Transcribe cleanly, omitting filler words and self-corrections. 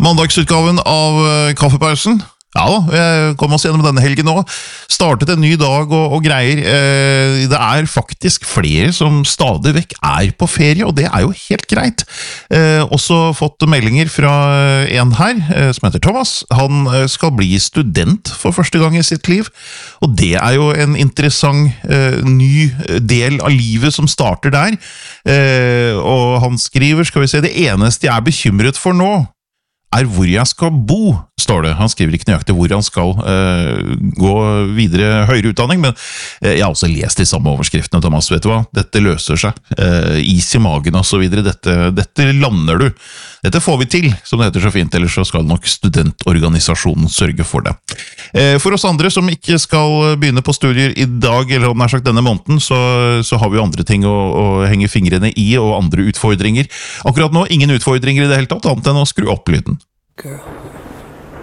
Mandagsutgaven av Kaffepausen. Ja da, jeg kom oss gjennom denne helgen nå. Startet en ny dag og greier. Det er faktisk flere som stadig vekk er på ferie, og det er jo helt greit. Også fått meldinger fra en her, som heter Thomas. Han skal bli student for første gang i sitt liv, og det er jo en interessant ny del av livet som starter der. Og han skriver, skal vi se, det eneste jeg er bekymret for nå, er hvor jeg skal bo, står det. Han skriver ikke nøyaktig hvor han skal gå videre høyere utdanning, men jeg har også lest de samme overskriftene, Thomas, vet du hva? Dette løser seg. Is i magen og så videre, dette lander du. Dette får vi til, som det heter så fint, ellers så skal nok studentorganisasjonen sørge for det. For oss andre som ikke skal begynne på studier i dag, eller nær sagt denne måneden, så har vi jo andre ting å henge fingrene i, og andre utfordringer. Akkurat nå, ingen utfordringer i det hele tatt, annet enn å skru opp lyden. Girl.